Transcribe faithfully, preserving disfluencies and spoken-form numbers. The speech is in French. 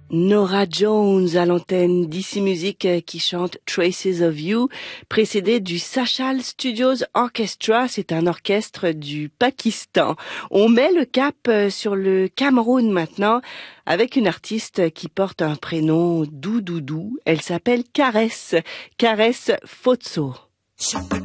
Norah Jones à l'antenne d'Ici Musique qui chante Traces of You, précédé du Sachal Studios Orchestra, c'est un orchestre du Pakistan. On met le cap sur le Cameroun maintenant avec une artiste qui porte un prénom doux doudou. Elle s'appelle Caresse, Caresse Fotso.